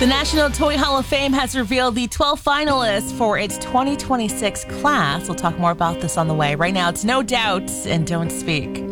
The National Toy Hall of Fame has revealed the 12 finalists for its 2026 class. We'll talk more about this on the way. Right now, it's No Doubt and Don't Speak.